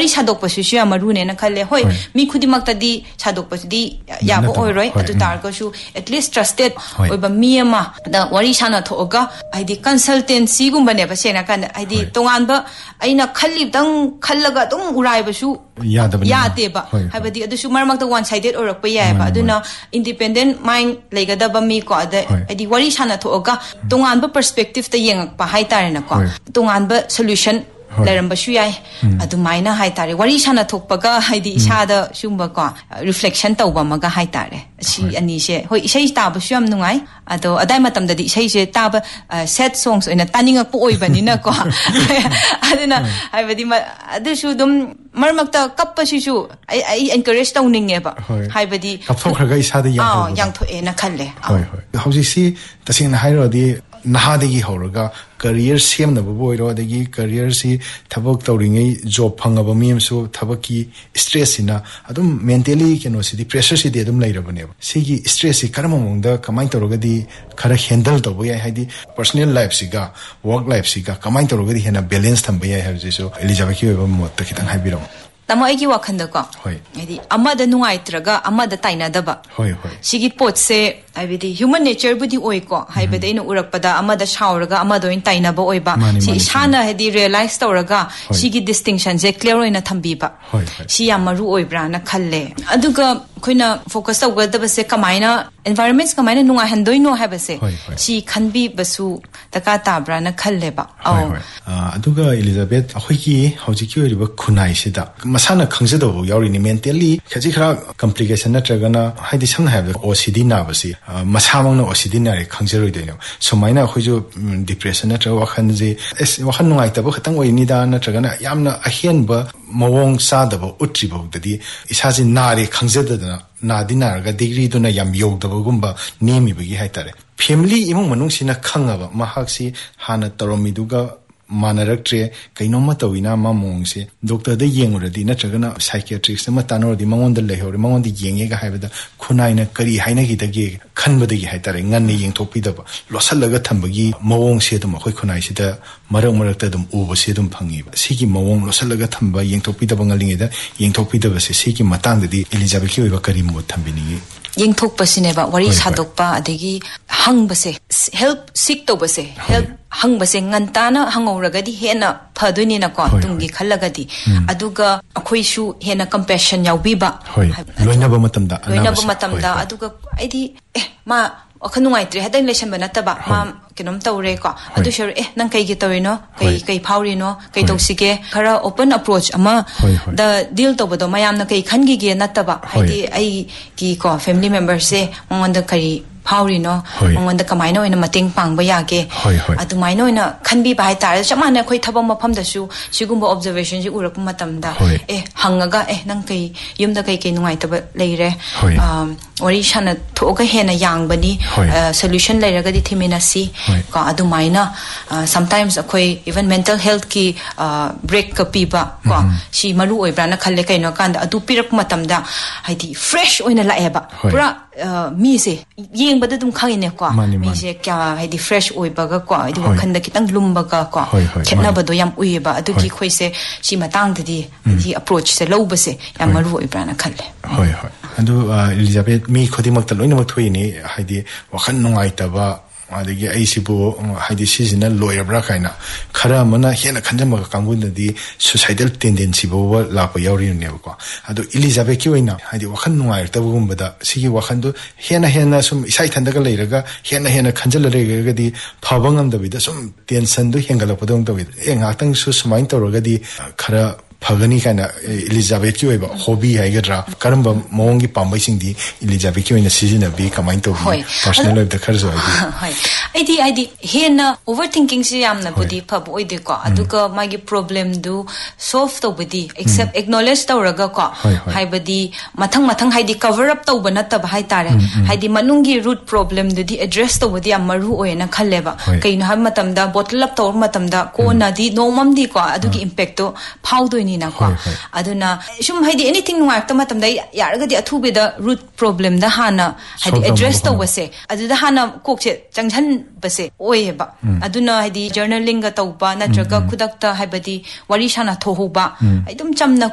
wari sadok pasu shu ya maru ne na khalle hoi mi khudimak ta di sadok pasu di ya bo oi roi atu tar ko shu at least trusted oi ba mi ma da wari sana thoga aidi consultancy gumba ne ba sena kan aidi tongan ba aina khalli dang khallaga dum urai ba shu yade ba habadi adu shu marmak ta one sided orak pa ya ba aduna independent mind legada ba mi ko ada aidi wari sana thoga tongan ba perspective ta yengak pa hai tare na ko tongan ba solution leramba shu yai adu maina hai tare wari sana thokpaga haidi isada shumba ko reflection tawba maga hai tare si ani se hoi isai ta ba shu am nungai ado adai matam da di isai se ta ba set songs oina taninga po oi bani na ko aduna haibadi adu shu dum marmakta kappa shu ai encourage tawninge ba haibadi kapthokhaga isada yang tho e na khalle hauji si tasing na hairo di nahadagi horaga career sem na boiro adagi career si thabak tawringai job phangaba mem so thabaki stress ina adum mentally keno si di pressure si di adum lairabane sigi stress si karama mongda kamai tawrogadi khara handle tawbo yai haidi personal life siga work life siga kamai tawrogadi hena balance thamba yai habi so Elizabeth ki weba mot ta kitang haibiro tamo egi wakhanda ko edi amada nungaitraga amada taina daba sigi pot se aibidi human nature budi oi ko haibidi ina urakpada amada shauraga amada in taina ba oi ba si shana hedi realize tawraga sigi distinction je clear oina thambi ba si yamaru oi bra na khalle aduga khoina focus tawgada se kamaina environments kamaina nunga handoino habase si khanbi basu taka tabra na khalle ba aduga Elizabeth akhoi ki hauji ki ori ba khunai sida masana khangzado yauri ni mentally khaji khara complication na tragana haidi samna have OCD na basi masamang na OCD na re khangzaroi doino so maina khoju depression na tra wakhan je wakhan nungai ta ba khatang oi ni da na tragana yamna ahen ba mawong sa da ba utri ba dadi isa ji na re khangzada na nadi naraga degree duna yam yogdaba gumba nemi bagi haitare family imong manung sina khangaba mahaksi hana toromiduga manaraktre kainoma tawina mamongse doctor da yenguradi natragana psychiatrist ma tanordi mangonda lehore mangonda yenge ga haibada khunaina kari haina gi dagi khanbadagi haitare nganne yengthokpidaba losallaga thambagi mawong se dum khoi khunai sida marak marakta dum uba se dum phangi sigi mawong losallaga thamba yengthokpidaba ngalingeda yengthokpidaba se sigi matangdadi Elizabeth ki oiba kari mo thambini yengthok pasineba wari sadokpa adegi hangbase help seek to base help hangbase ngantana hangoragadi hena phaduni na ko tungi khallagadi aduga akhoi shu hena compassion yaubiba loinaba matamda aduga aidi ma akhanungai tre hadan lesson banataba ma kenom tawre ko adu shur nang kai gi tawino kai phauri no kai tawsige khara open approach ama the deal to bodo mayam na kai khangi ge nataba haidi ai ki ko family members se mongonda kari phauri no mongonda kamaino ina mating pangba yage adu maino ina khanbi bai tar chamana khoi thabam mafam da su sigumba observation ji urak matamda hangaga nang kai yumda kai nungai taba leire wari shana thoga hena yangbani solution leiraga di thimina si ko adu maina sometimes akhoi even mental health ki break ka piba ko si maru oi brana khalle kaino kanda adu pirak matamda haidi fresh oina laeba pura mi se yengba dum khangine ko mi se kya haidi fresh oi baga ko adu wakhanda kitang lumbaga ko khetna bado yam uiba adu ki khoi se si matang di approach se loba se yam maru oi brana khalle adu Elizabeth mi khodimak ta loina mak thoini haidi wakhan nungai taba adagi aisibu haidi seasonal lawyer bra kaina khara mana hena khanjama kangundadi suicidal tendency bo la pa yauri ne ko adu Elizabeth ki oina haidi wakhan nungai tabugumba sigi wakhan do hena sum isai thandaga leiraga hena khanjal rega di phabangam dabida sum tension do hengala podong dawi ngakhtang su sumain tawragadi khara phagani kana Elizabeth ki oiba hobby haigadra karamba mongi pambai singdi Elizabeth ki oina season bi kamain to personal life da kharzo aidi hena overthinking si yamna budi phab oide ko aduga magi problem du solve to budi except acknowledge tawraga ko haibadi mathang haidi cover up to bana tab hai tare haidi manungi root problem du di address to budi amaru oina khalleba kaino ha matamda bottle up to matamda ko na di nomam di ko adugi impact to phaudoini na ko aduna sum haidi anything nungai ta matamda yaraga di athubi da root problem da hana haidi address to wase adu da hana kokche changhan base oeba aduna haidi journaling ga tawba natraga khudakta haibadi wari shana thohuba aidum chamna